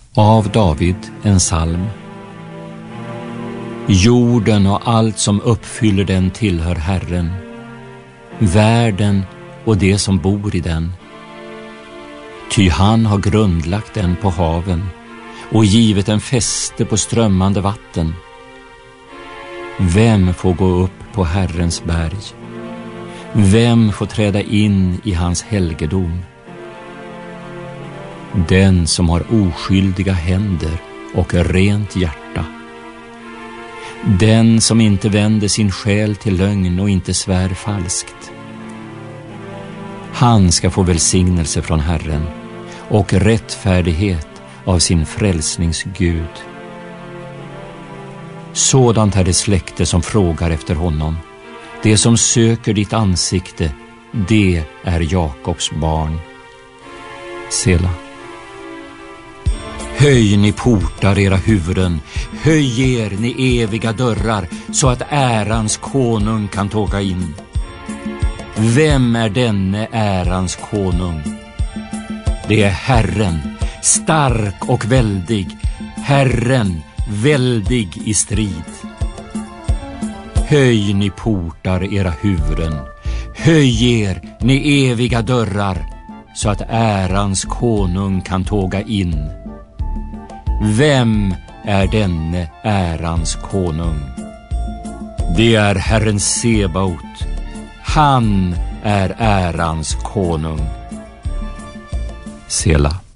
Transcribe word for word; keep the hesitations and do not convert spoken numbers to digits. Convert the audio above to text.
Av David en psalm. Jorden och allt som uppfyller den tillhör Herren, världen och det som bor i den. Ty han har grundlagt den på haven och givit en fäste på strömmande vatten. Vem får gå upp på Herrens berg? Vem får träda in i hans helgedom? Den som har oskyldiga händer och rent hjärta. Den som inte vänder sin själ till lögn och inte svär falskt. Han ska få välsignelse från Herren och rättfärdighet av sin frälsningsgud. Sådant är det släkte som frågar efter honom. Det som söker ditt ansikte, det är Jakobs barn. Sela. Höj ni portar era huvuden, höj er ni eviga dörrar, så att ärans konung kan tåga in. Vem är denne ärans konung? Det är Herren, stark och väldig, Herren, väldig i strid. Höj ni portar era huvuden, höj er ni eviga dörrar, så att ärans konung kan tåga in. Vem är denne ärans konung? Det är Herren Sebaot. Han är ärans konung. Sela.